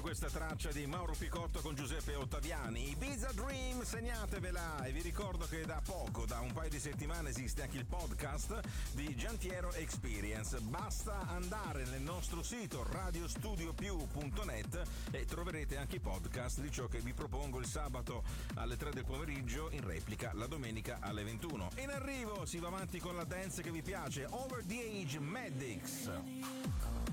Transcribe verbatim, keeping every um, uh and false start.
questa traccia di Mauro Picotto con Giuseppe Ottaviani, Ibiza Dream, segnatevela. E vi ricordo che da poco, da un paio di settimane, esiste anche il podcast di Giantiero Experience. Basta andare nel nostro sito radio studio più punto net e troverete anche i podcast di ciò che vi propongo il sabato alle tre del pomeriggio, in replica la domenica alle ventuno. In arrivo si va avanti con la dance che vi piace, Over the Age Medics.